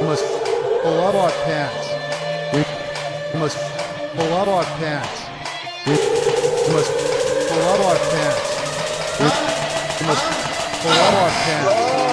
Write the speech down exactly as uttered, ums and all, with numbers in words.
must pull up our pants. We must pull up our pants. We must pull up our pants. We must pull up our pants.